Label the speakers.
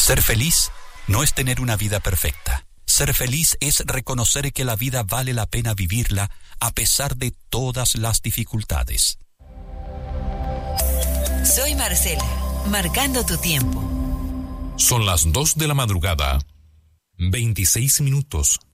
Speaker 1: Ser feliz no es tener una vida perfecta. Ser feliz es reconocer que la vida vale la pena vivirla a pesar de todas las dificultades.
Speaker 2: Soy Marcela, marcando tu tiempo.
Speaker 3: Son las 2 de la madrugada, 26 minutos.